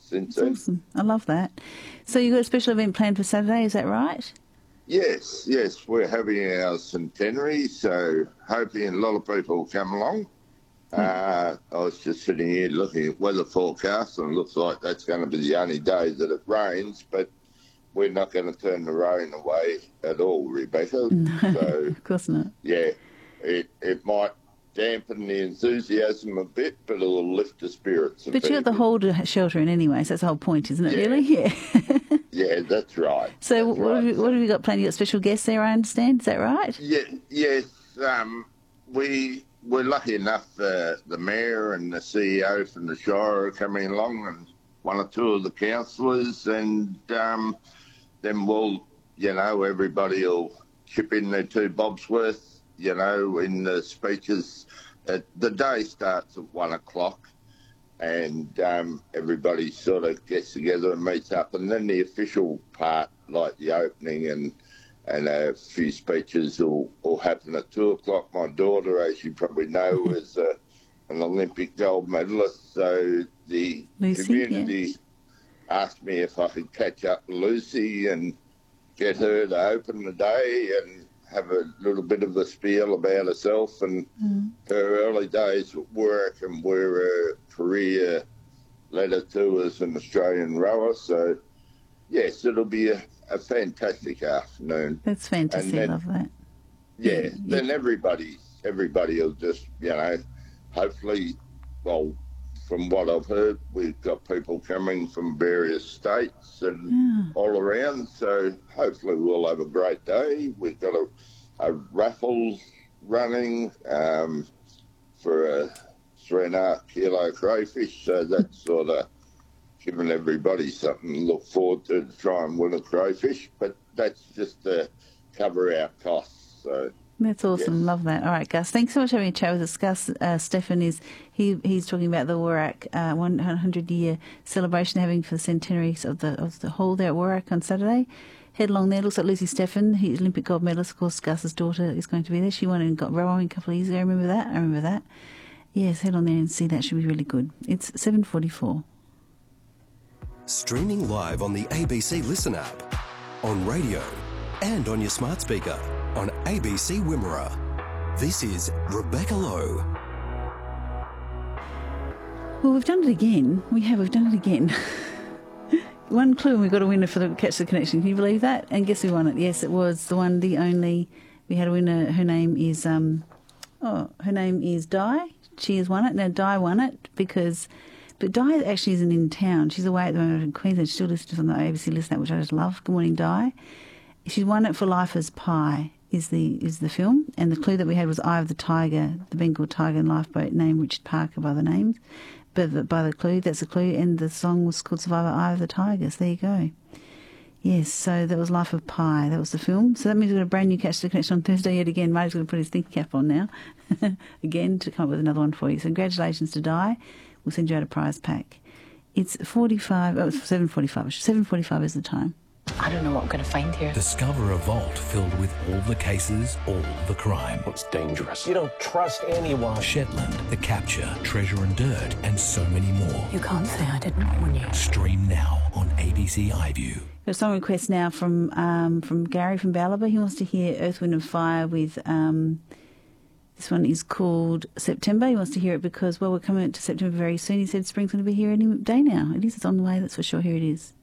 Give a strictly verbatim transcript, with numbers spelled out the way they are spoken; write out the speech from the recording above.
since That's then. awesome. I love that. So you've got a special event planned for Saturday, is that right? Yes, yes, we're having our centenary, so hoping a lot of people will come along. Uh, I was just sitting here looking at weather forecasts, and it looks like that's going to be the only day that it rains, but we're not going to turn the rain away at all, Rebecca. No, So, of course not. yeah, it it might dampen the enthusiasm a bit, but it'll lift the spirits a But bit. you've got the hole to shelter in anyway, so that's the whole point, isn't it, Yeah. really? Yeah. Yeah, that's right. So that's what, right. Have you, what have you got planned? You got special guests there, I understand. Is that right? Yeah, yes. Um, we we're lucky enough. Uh, the mayor and the C E O from the Shire are coming along, and one or two of the councillors, and um, then we'll, you know, everybody will chip in their two bobs worth, you know, in the speeches. Uh, the day starts at one o'clock. And um, everybody sort of gets together and meets up. And then the official part, like the opening and and a few speeches, will, will happen at two o'clock. My daughter, as you probably know, is uh, an Olympic gold medalist. So the Lucy, community yeah. asked me if I could catch up with Lucy and get her to open the day and have a little bit of a spiel about herself and Mm. her early days at work and where her career led her to as an Australian rower. So, yes, it'll be a, a fantastic afternoon. That's fantastic. then- I love that. Yeah, Yeah, then yeah. everybody, everybody will just, you know, hopefully, well, from what I've heard, we've got people coming from various states and Yeah. all around. So hopefully we'll have a great day. We've got a, a raffle running um, for a three and a half kilo crayfish. So that's sort of giving everybody something to look forward to to try and win a crayfish. But that's just to cover our costs. So. That's awesome. Yes. Love that. All right, Gus. Thanks so much for having a chat with us. Gus, uh, Stefan is he he's talking about the Warrack uh, one hundred year celebration having for the centenaries of the of the hall there at Warrack on Saturday. Head along there. Looks like Lucy Stefan, he's Olympic gold medalist. Of course, Gus's daughter is going to be there. She won and got rowing a couple of years ago. Remember that? I remember that. Yes, head on there and see that. Should be really good. It's seven forty four. Streaming live on the A B C Listen app, on radio, and on your smart speaker on A B C Wimmera. This is Rebecca Lowe. Well, we've done it again. We have. We've done it again. One clue and we got a winner for the Catch the Connection. Can you believe that? And guess who won it? Yes, it was the one, the only. We had a winner. Her name is um, oh, her name is Di. She has won it. Now Di won it because, but Di actually isn't in town. She's away at the moment in Queensland. She still listens to us on the A B C Listen app, which I just love. Good morning, Di. She won it for Life as Pi. Is the is the film, and the clue that we had was Eye of the Tiger, the Bengal tiger and lifeboat, named Richard Parker by the names. But by the clue, that's the clue, and the song was called Survivor, Eye of the Tiger. So there you go. Yes, so that was Life of Pi. That was the film. So that means we've got a brand new Catch the Connection on Thursday yet again. Marty's going to put his thinking cap on now, again, to come up with another one for you. So congratulations to Di. We'll send you out a prize pack. It's forty-five, oh, it's seven forty-five. seven forty-five is the time. I don't know what I'm going to find here. Discover a vault filled with all the cases, all the crime. It's dangerous. You don't trust anyone. Shetland, The Capture, Treasure and Dirt, and so many more. You can't say I didn't warn you. Stream now on A B C iView. There's a song request now from um, from Gary from Ballaba. He wants to hear Earth, Wind and Fire with... Um, this one is called September. He wants to hear it because, well, we're coming to September very soon. He said spring's going to be here any day now. It is. It's on the way, that's for sure. Here it is.